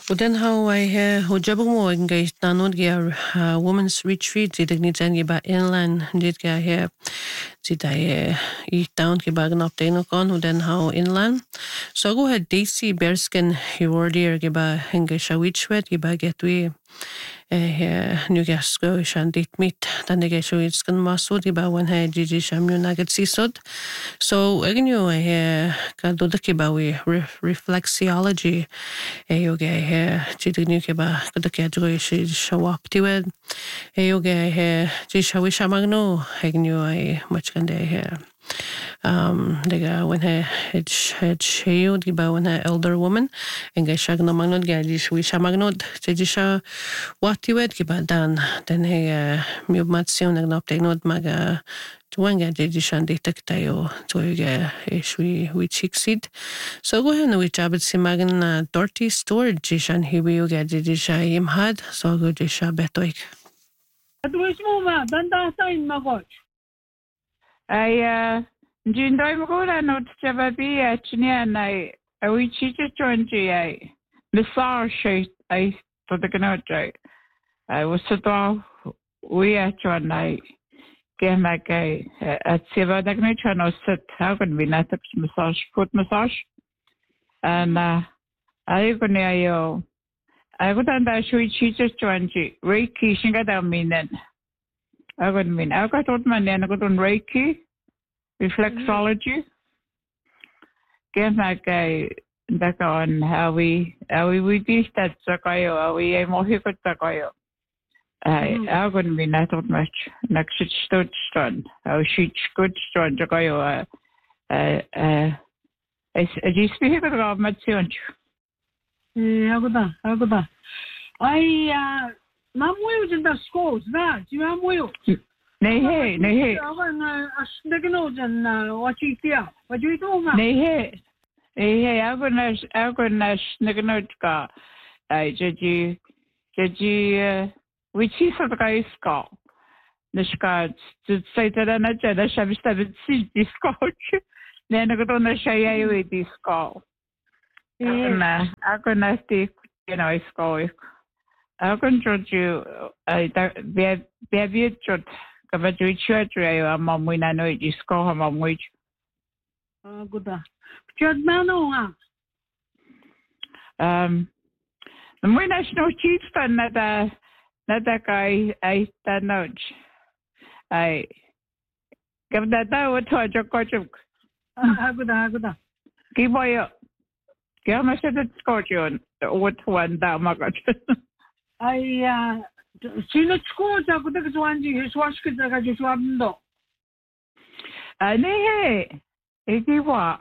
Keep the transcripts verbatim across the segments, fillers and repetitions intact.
Och den har jag hojabo mo engage nanod ge women's retreat det ni tan ge ba inland dit ge här dit där i town ge ba gnap det nog och den har inland så go had Daisy Bearskin Hiwardier ge ba engage witchwet ge ba get we eh nu gasko shan dit mit den ge shoitskan masud ge ba wan ha gigi shamnu nagat sisod so again you eh ka do de ge ba we reflexology e yoga he chidni ke ba kada ke joy shi shawapti wed e yoga he ji shawi shamagno hegnu ai much kan de he um dega when he it it shayud di ba when elder woman and ga shagna magnod ga ji shawi shamagno ji sha wati wed ke ba dan den he mi matsion na optegnod maga Tuanga de Shandi Taktayo, Toyga, Ishwi, which exceed. So go ahead and we jab it Simagan Dorty Storage, Jishan Hibiuga, Jisha Im had, so go Jisha Betoik. At which moment, then that's in my watch. I, uh, Jin Doimagola not Javabi at Chinia and I, I will cheat it on G I. Massage, I to the Ganoja. I was at all, we at one night. Gemma gay at Siva Dagnature no sit hagen we net massage foot massage and uh I go near you I would and I should teachers twenty Reiki shinga down mean then I would mean I got out my name I got on Reiki reflexology Gemma gay that on how we how we we did that sakayo how we a mohiko sakayo I I wouldn't be not much. Next it stood strand. I should good strand. I go uh uh uh. I just speak about my children. Yeah, good. I good. I uh, mom was in the schools. That you am will. Nay hey, nay hey. I want a sniggle and what you feel. What you do, man? Nay hey, nay hey. I'm gonna I'm gonna sniggle ka. I just you just you. We chief of the guy skull. The scout to say that an agenda shall be seven see this coach. Then I got on the shy with this skull. And I can take, you know, skull. I can judge you. I be a bit short. But you church, I mom when I know it is skull, her mom which. Oh, good. Judge Mano. Um, the when I know chiefs and that. Nada kai I tanoj. I give that out to a jokochuk. Aguda, aguda. Give boy up. Give my set at scorpion. What one that magot. I uh, seen it school. I could take one. His wash could I just one do. I nay, hey, what?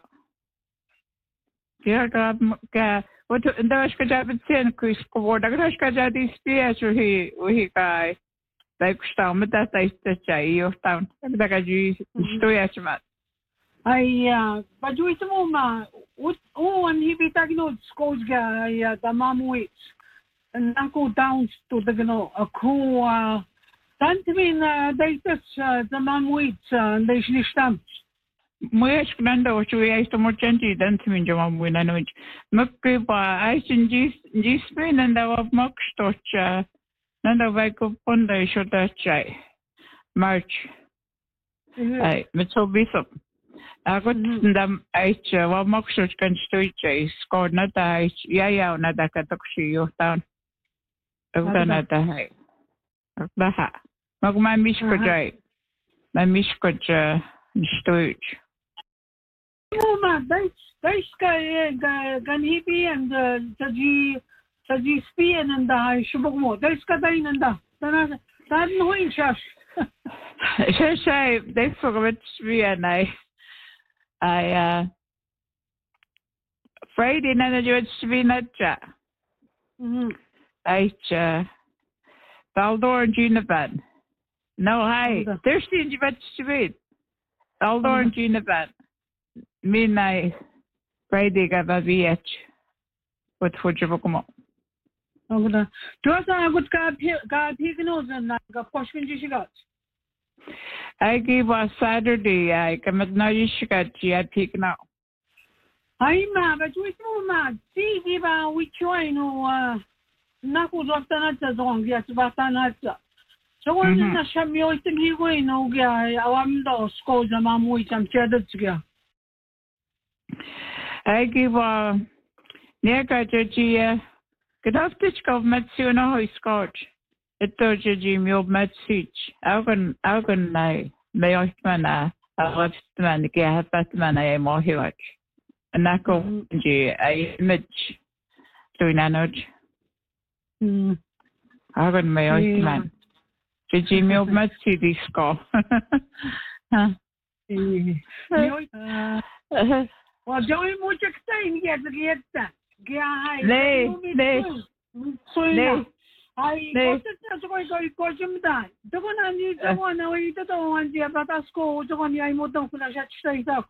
Give a what the Rushka Japan Chris Koward, the Rushka Jadi Spears, he, he guy, like Stam, that I say, of town, like I use story as much. I, uh, but you it's more, what, oh, and he be talking about schools guy, the mom waits, and now go down to the, you know, a cool, uh, don't mean, uh, they just, uh, the mom waits, and they should stamp. Moja skranda och så är det mot gente den som inte var mina nog. Mycket bara jag syns just men det var mycket stort. När det var på ponda så där tjej. March. Nej, men så visst. Jag got den jag var mycket stort kan stå tjej. Skåna där ja ja när det kan också ju down. Utan att det här. Det här. Mag man miska tjej. Man miska tjej. Stoj. Oh man, that's that's Ganhibi and Saji Saji Spian and the Shubogmo. That's Kadain and the that's no interest. Just say they forgot me and I I uh Friday night I went to be not ja. I uh Baldor and Junipan. No hi. There's the went to be Baldor and Junipan. Midnight Friday got a V H. What for Jabocamo? Oh, the Josa, I would got got taken over and I got Poshkin Jishigot. I gave a Saturday, I come at Najishkat, I take now. I'm a but with no man. See, give a ya wichoi no na ku zotana ta zong ya tbatana ta. So when na shamyo itim higo no ga awam do sko zama mu itam cheda tsga. I give a nega jia gedaftig of Matsuna High Scotch. It does you me of Matsich. Algan Algan nay may Osmana a left man get Batman I am more huge. And I go a image doing an urge. Algan may Osman. Did you me of Matsi this score? Well, Joey moet je steen get get that. Ja, nee, nee, nee. Hij kost het zo gewoon zo kost hem daar. Dat gewoon niet zo gewoon nou je dat gewoon die wat als school zo gewoon jij moet dan kunnen zet steen dat.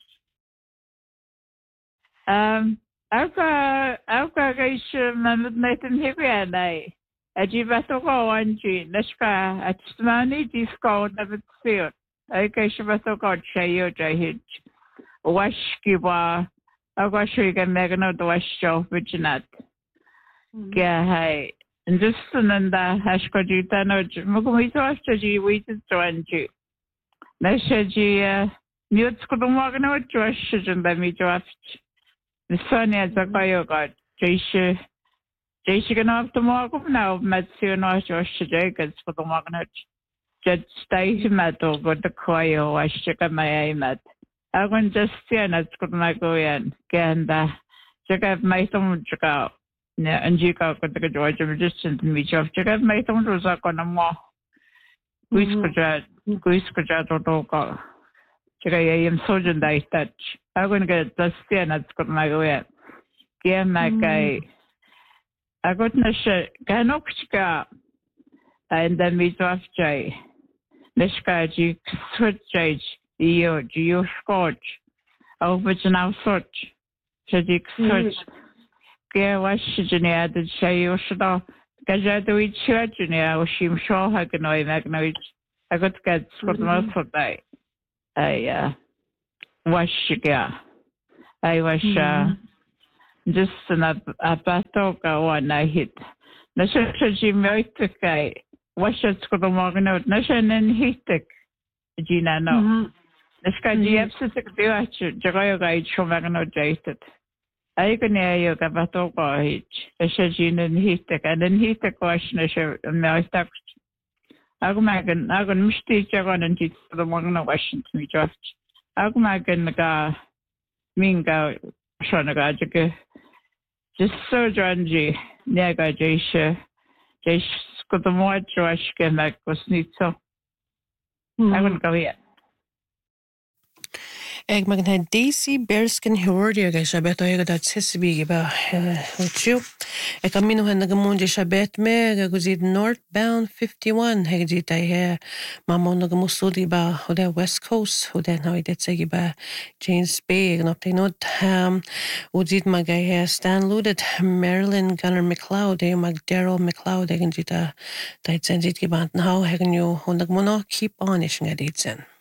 Ehm, ook ook is met met een heel nee. Het je wat ook al aan je. Dat is ka het staan niet die school dat het veel. Ik is wat ook al je je het. Wash kiba agwashu ga megano do washo viginat ga hai just nanda hashko jita no mugumi to ashji wait to anju nashaji mute kudumagno josh junda mi josh nisania zakayo ga jish jish ga no tumago now matsu no josh jagas kudumagno judge stay mato go the koyo washika my mat I can just see and it's good my go in. And uh check out my thumb check out. Yeah, and you got the George magician to meet you. Check out my thumb was up on a more Guiscojat, Guiscojat or Doka. Check out I am surgeon that touch. I'm gonna get the see and it's good my go in. Yeah, my guy. I got no shit. Can up and then meet off Jay. Nishka G switch Jay. Io Gio Scotch. Over now search. Shadik search. Gare was Shigenia did Shayo Shada. Gajado each Shigenia or Shim Shaw Haganoi Magnoid. I got to get Scott for day. I uh was Shiga. I was uh just an a batoka one I hit. Nashaji Moitic guy. Was it Scott Morgan? Nashan and Hitik. Gina no. This guy absolutely do Jagayo guide from Magno Jated. I can hear you about Oka hitch. I said you didn't hit it, and then hit the question I should my text. Agmagan, Agan Misty Jagan and teach the Magno Washington me just. Agmagan the guy, Minga, Shonaga, just so Janji, Naga Jasha, Jash, got the more Josh came back was neat so. I wouldn't go yet. Eg mag na Daisy Bearskin Hiordia ga shabet o ega da tsesbi ba uchu. E camino hen na gamundi shabet me ga guzid northbound fifty-one heg di ta he mamon na gamusudi ba o da West Coast o da na idet segi ba James Bay gnop te not um udit mag he Stan Luded Marilyn Gunner McLeod e mag Daryl McLeod egen di ta ta tsendit gebant now hegen you on na gamuno keep on ishing aditsen.